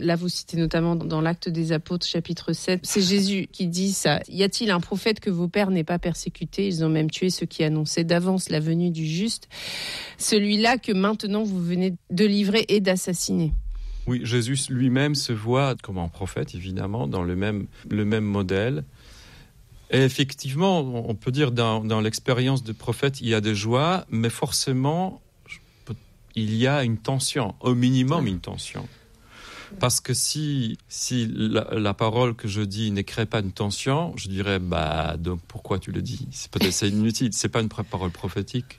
Là, vous citez notamment dans l'Acte des Apôtres, chapitre 7, c'est Jésus qui dit ça. Y a-t-il un prophète que vos pères n'aient pas persécuté ? Ils ont même tué ceux qui annonçaient d'avance la venue du juste, celui-là que maintenant vous venez de livrer et d'assassiner. Oui, Jésus lui-même se voit comme un prophète, évidemment, dans le même modèle. Et effectivement, on peut dire dans l'expérience de prophète, il y a des joies, mais forcément, il y a une tension, au minimum une tension. Parce que si la parole que je dis ne crée pas une tension, je dirais, donc pourquoi tu le dis ? C'est inutile, c'est pas une parole prophétique.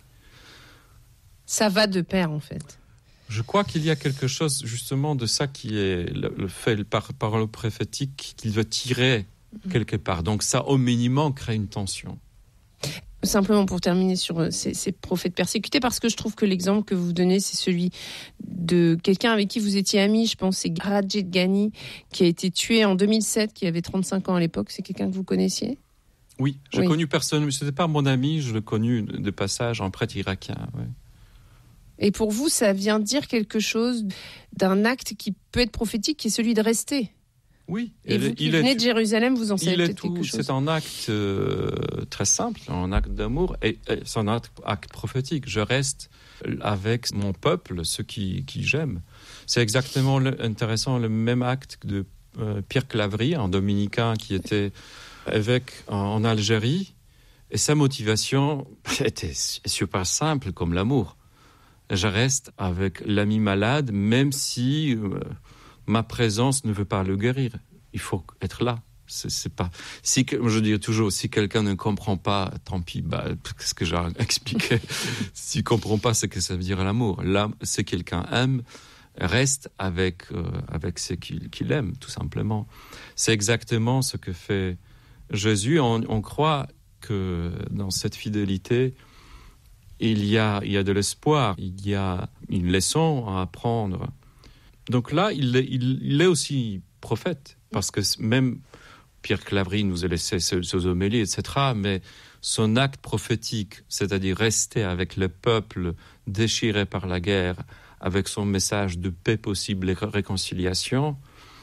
Ça va de pair, en fait. Je crois qu'il y a quelque chose, justement, de ça qui est le fait par parole prophétique qu'il veut tirer quelque part. Donc ça, au minimum, crée une tension. Simplement pour terminer sur ces prophètes persécutés, parce que je trouve que l'exemple que vous donnez, c'est celui de quelqu'un avec qui vous étiez amis, je pense, c'est Rajid Ghani, qui a été tué en 2007, qui avait 35 ans à l'époque. C'est quelqu'un que vous connaissiez ? Oui, j'ai connu personne, mais ce n'était pas mon ami, je l'ai connu de passage, un prêtre irakien. Ouais. Et pour vous, ça vient dire quelque chose d'un acte qui peut être prophétique, qui est celui de rester. Oui. Et vous qui venez de Jérusalem, vous en savez peut-être quelque chose. C'est un acte très simple, un acte d'amour, et c'est un acte prophétique. Je reste avec mon peuple, ceux qui j'aime. C'est exactement intéressant, le même acte de Pierre Claverie, un dominicain qui était évêque en Algérie, et sa motivation était super simple, comme l'amour. Je reste avec l'ami malade, même si ma présence ne veut pas le guérir. Il faut être là. C'est pas. Je dis toujours, si quelqu'un ne comprend pas, tant pis. Qu'est-ce que j'ai expliqué ? S'il comprend pas, c'est que ça veut dire l'amour. Là, c'est quelqu'un aime, reste avec ce qu'il aime, tout simplement. C'est exactement ce que fait Jésus. On croit que dans cette fidélité, il y a de l'espoir, il y a une leçon à apprendre. Donc là, il est aussi prophète, parce que même Pierre Claverie nous a laissé ses homélies, etc., mais son acte prophétique, c'est-à-dire rester avec le peuple déchiré par la guerre, avec son message de paix possible et réconciliation,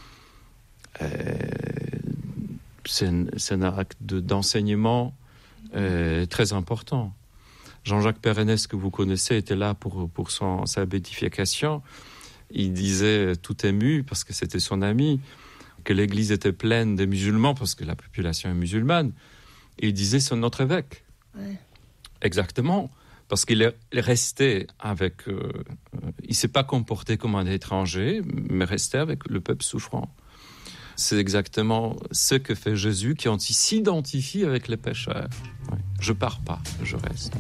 c'est un acte d'enseignement très important. Jean-Jacques Perrenès, que vous connaissez, était là pour sa béatification. Il disait, tout ému, parce que c'était son ami, que l'église était pleine de musulmans, parce que la population est musulmane. Et il disait, c'est notre évêque. Ouais. Exactement. Parce qu'il est resté avec... il ne s'est pas comporté comme un étranger, mais resté avec le peuple souffrant. C'est exactement ce que fait Jésus, qui s'identifie avec les pécheurs. Ouais. Je ne pars pas, je reste.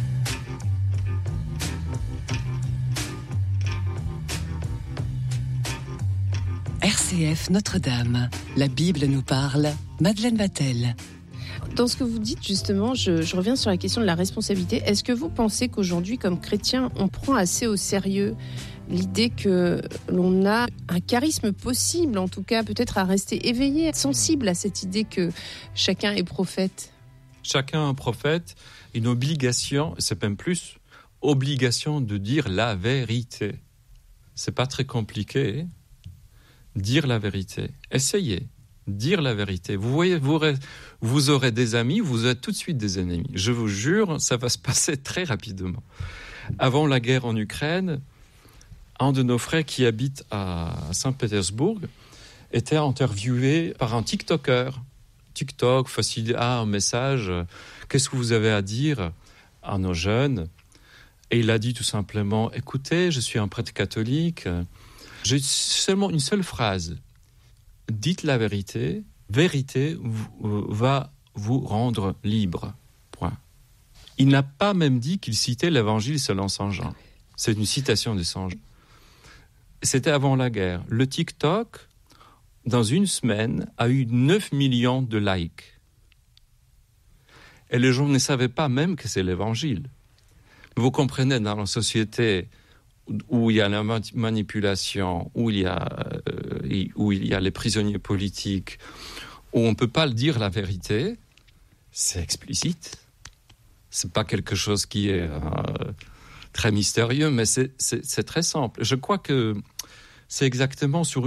RCF Notre-Dame. La Bible nous parle. Madeleine Vatel. Dans ce que vous dites, justement, je reviens sur la question de la responsabilité. Est-ce que vous pensez qu'aujourd'hui, comme chrétiens, on prend assez au sérieux l'idée que l'on a un charisme possible, en tout cas, peut-être à rester éveillé, sensible à cette idée que chacun est prophète ? Chacun est prophète, une obligation, c'est même plus, obligation de dire la vérité. C'est pas très compliqué. Dire la vérité. Essayez. Dire la vérité. Vous voyez, vous aurez des amis, vous êtes tout de suite des ennemis. Je vous jure, ça va se passer très rapidement. Avant la guerre en Ukraine, un de nos frères qui habite à Saint-Pétersbourg était interviewé par un TikToker. TikTok, facile, un message, qu'est-ce que vous avez à dire à nos jeunes ? Et il a dit tout simplement, écoutez, je suis un prêtre catholique, j'ai seulement une seule phrase. Dites la vérité, vérité va vous rendre libre. Point. Il n'a pas même dit qu'il citait l'évangile selon Saint Jean. C'est une citation de Saint Jean. C'était avant la guerre. Le TikTok, dans une semaine, a eu 9 millions de likes. Et les gens ne savaient pas même que c'est l'évangile. Vous comprenez, dans la société où il y a la manipulation, où il y a les prisonniers politiques, où on ne peut pas le dire la vérité, c'est explicite. Ce n'est pas quelque chose qui est très mystérieux, mais c'est très simple. Je crois que c'est exactement sur